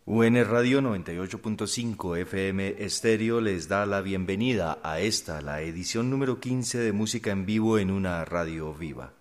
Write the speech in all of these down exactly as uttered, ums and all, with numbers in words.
U N Radio noventa y ocho punto cinco F M Estéreo les da la bienvenida a esta, la edición número quince de Música en Vivo en una radio viva.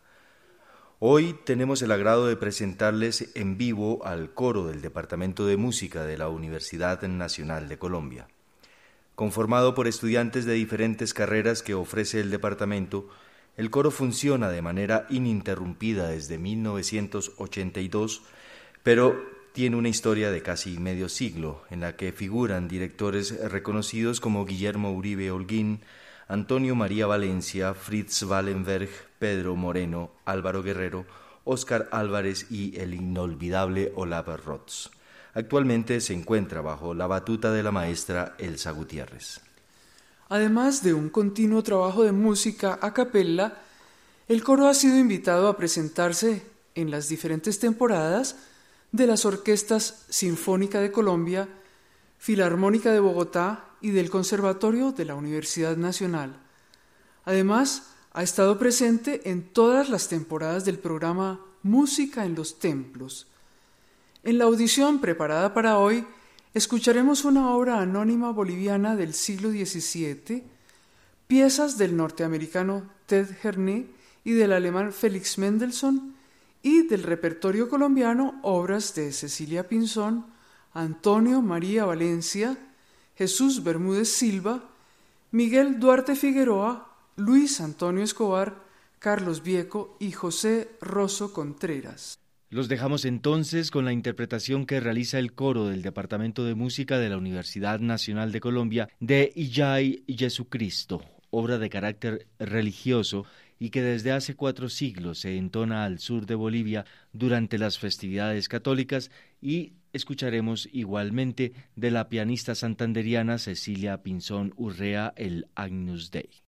Hoy tenemos el agrado de presentarles en vivo al coro del Departamento de Música de la Universidad Nacional de Colombia. Conformado por estudiantes de diferentes carreras que ofrece el departamento, el coro funciona de manera ininterrumpida desde mil novecientos ochenta y dos, pero tiene una historia de casi medio siglo, en la que figuran directores reconocidos como Guillermo Uribe Holguín, Antonio María Valencia, Fritz Wallenberg, Pedro Moreno, Álvaro Guerrero, Óscar Álvarez y el inolvidable Olav Rots. Actualmente se encuentra bajo la batuta de la maestra Elsa Gutiérrez. Además de un continuo trabajo de música a capella, el coro ha sido invitado a presentarse en las diferentes temporadas de las orquestas Sinfónica de Colombia, Filarmónica de Bogotá y del Conservatorio de la Universidad Nacional. Además, ha estado presente en todas las temporadas del programa Música en los Templos. En la audición preparada para hoy, escucharemos una obra anónima boliviana del siglo diecisiete, piezas del norteamericano Ted Herne y del alemán Felix Mendelssohn, y del repertorio colombiano obras de Cecilia Pinzón, Antonio María Valencia, Jesús Bermúdez Silva, Miguel Duarte Figueroa, Luis Antonio Escobar, Carlos Vieco y José Rosso Contreras. Los dejamos entonces con la interpretación que realiza el coro del Departamento de Música de la Universidad Nacional de Colombia de Illay Jesucristo, obra de carácter religioso y que desde hace cuatro siglos se entona al sur de Bolivia durante las festividades católicas, y escucharemos igualmente de la pianista santanderiana Cecilia Pinzón Urrea el Agnus Dei.